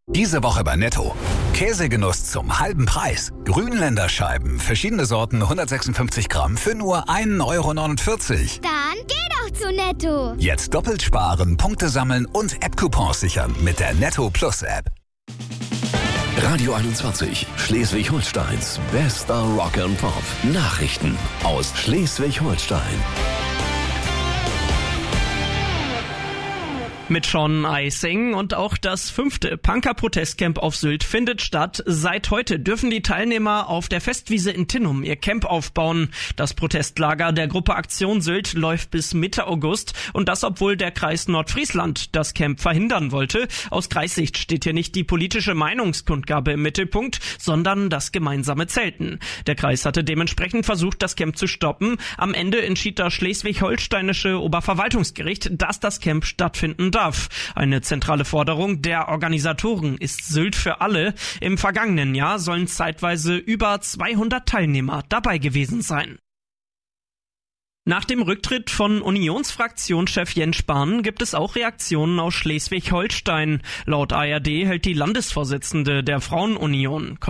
Diese Woche bei Netto. Käsegenuss zum halben Preis. Grünländerscheiben, verschiedene Sorten, 156 Gramm für nur 1,49 €. Dann geh doch zu Netto. Jetzt doppelt sparen, Punkte sammeln und App-Coupons sichern mit der Netto Plus App. Radio 21, Schleswig-Holsteins bester Rock and Pop. Nachrichten aus Schleswig-Holstein. Mit Sean Eising und auch das 5. Punker-Protestcamp auf Sylt findet statt. Seit heute dürfen die Teilnehmer auf der Festwiese in Tinnum ihr Camp aufbauen. Das Protestlager der Gruppe Aktion Sylt läuft bis Mitte August und das, obwohl der Kreis Nordfriesland das Camp verhindern wollte. Aus Kreissicht steht hier nicht die politische Meinungskundgabe im Mittelpunkt, sondern das gemeinsame Zelten. Der Kreis hatte dementsprechend versucht, das Camp zu stoppen. Am Ende entschied das schleswig-holsteinische Oberverwaltungsgericht, dass das Camp stattfinden darf. Eine zentrale Forderung der Organisatoren ist Sylt für alle. Im vergangenen Jahr sollen zeitweise über 200 Teilnehmer dabei gewesen sein. Nach dem Rücktritt von Unionsfraktionschef Jens Spahn gibt es auch Reaktionen aus Schleswig-Holstein. Laut ARD hält die Landesvorsitzende der Frauenunion